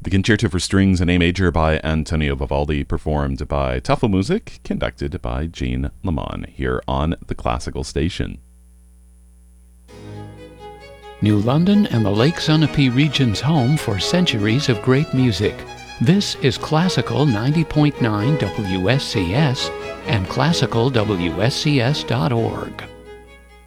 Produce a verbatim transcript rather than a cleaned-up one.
The Concerto for Strings in A Major by Antonio Vivaldi, performed by Tafelmusik, conducted by Jean Lamont, here on the Classical Station. New London and the Lake Sunapee region's home for centuries of great music. This is Classical ninety point nine W S C S and classical W S C S dot org.